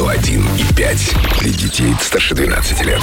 101,5 для детей старше 12 лет.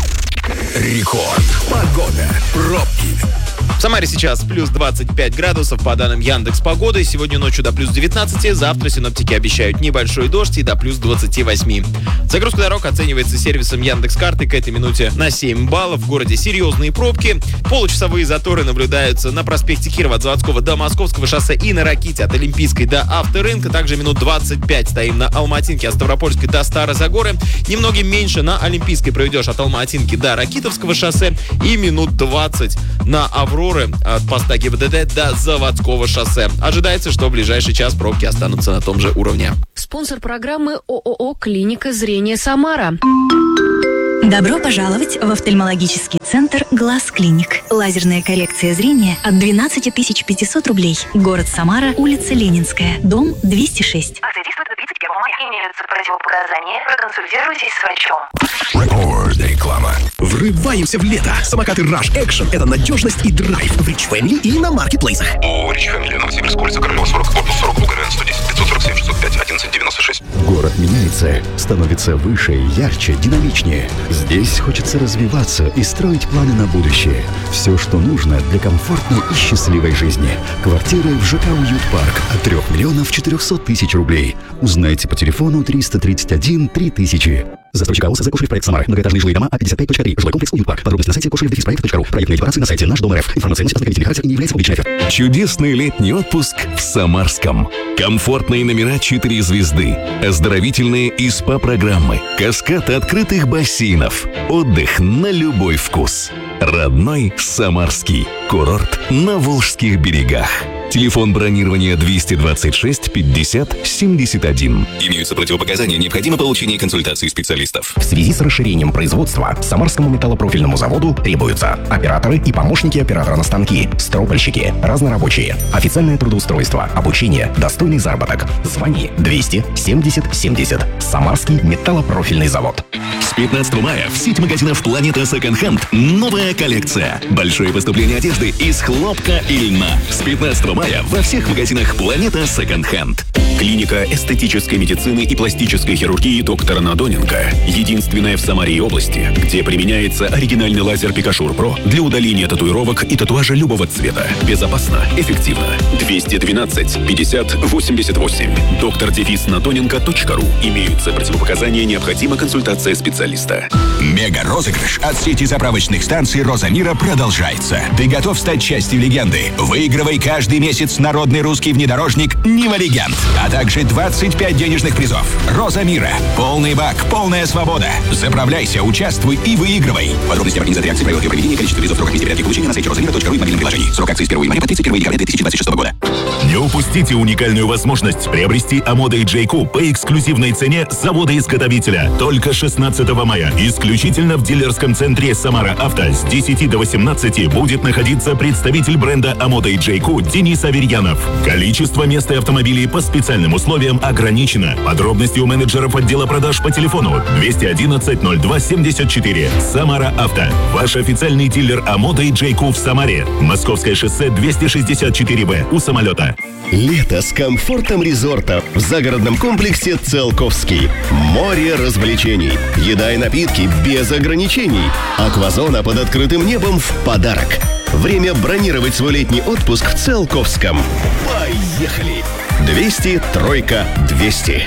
Рекорд. Погода. Пробки. В Самаре сейчас плюс 25 градусов по данным Яндекс.Погоды. Сегодня ночью до плюс 19, завтра синоптики обещают небольшой дождь и до плюс 28. Загрузка дорог оценивается сервисом Яндекс.Карты к этой минуте на 7 баллов. В городе серьезные пробки. Получасовые заторы наблюдаются на проспекте Кирова от Заводского до Московского шоссе и на Раките от Олимпийской до Авторынка. Также минут 25 стоим на Алматинке от Ставропольской до Старозагоры. Немногим меньше на Олимпийской проведешь от Алматинки до Ракитовского шоссе. И минут 20 на Авроры от поста ГИБДД до Заводского шоссе. Ожидается, что в ближайший час пробки останутся на том же уровне. Спонсор программы ООО «Клиника зрения Самара». Добро пожаловать в офтальмологический центр «Глаз Клиник». Лазерная коррекция зрения от 12 500 рублей. Город Самара, улица Ленинская, дом 206. Акция действует до 31 мая. Имеются противопоказания. Проконсультируйтесь с врачом. Рекорд. Реклама. Врываемся в лето. Самокаты Rush Action — это надежность и драйв в Rich Family и на маркетплейсах. ООО «Rich Family», Новосибирск, улица Корнилова, 40, корпус 40, УГРН 110, 547 605 1196. Город меняется, становится выше, ярче, динамичнее. Здесь хочется развиваться и строить планы на будущее. Все, что нужно для комфортной и счастливой жизни. Квартиры в ЖК «Уют Парк» от 3 миллионов 400 тысяч рублей. Узнайте по телефону 331 3000. Застройщик АО «Кошелев-проект Самара». Многоэтажные жилые дома А55.3. Жилой комплекс «Уют Парк». Подробности на сайте кошелев-проект.ру. Проектные декларации на сайте «Наш дом РФ». Информация носит ознакомительный характер и не является публичной офертой. Чудесный летний отпуск в Самарском. Комфортные номера 4 звезды. Оздоровительные и СПА-программы. Каскад открытых бассейнов. Отдых на любой вкус. Родной Самарский. Курорт на Волжских берегах. Телефон бронирования 226 50 71. Имеются противопоказания, необходимо получение консультации специалистов. В связи с расширением производства Самарскому металлопрофильному заводу требуются операторы и помощники оператора на станки, стропольщики, разнорабочие, официальное трудоустройство, обучение, достойный заработок. Звони 270 70. Самарский металлопрофильный завод. С 15 мая в сеть магазинов «Планета Секонд-Хенд» новая коллекция. Большое поступление одежды из хлопка и льна. С 15 мая во всех магазинах «Планета Секонд-Хенд». Клиника эстетической медицины и пластической хирургии доктора Надоненко. Единственная в Самаре и области, где применяется оригинальный лазер Пикашур Про для удаления татуировок и татуажа любого цвета. Безопасно, эффективно. 212 50 88. доктор-надоненко.ру. Имеются противопоказания, необходима консультация специалиста. Мега-розыгрыш от сети заправочных станций «Роза Мира» продолжается. Ты готов стать частью легенды? Выигрывай каждый месяц народный русский внедорожник «Нива Легенд», а также 25 денежных призов. «Роза Мира». Полный бак, полная свобода. Заправляйся, участвуй и выигрывай. Подробности организации акции, правила проведения, количество призов, срок комиссии порядки получения на сайте rozamira.ru и в мобильном приложении. Срок акции с 1 января по 31 декабря 2026 года. Не упустите уникальную возможность приобрести Амода Джейку по эксклюзивной цене завода-изготовителя. Только 16 мая. Исключительно в дилерском центре «Самара Авто» с 10 до 18 будет находиться представитель бренда Амода Джейку Денис Аверьянов. Количество мест и автомобилей по специальным условиям ограничено. Подробности у менеджеров отдела продаж по телефону 211 02 74. «Самара Авто». Ваш официальный дилер Амода Джейку в Самаре. Московское шоссе 264Б у самолета. Лето с комфортом резорта в загородном комплексе «Циолковский». Море развлечений, еда и напитки без ограничений. Аквазона под открытым небом в подарок. Время бронировать свой летний отпуск в Циолковском. Поехали! 200 3 200.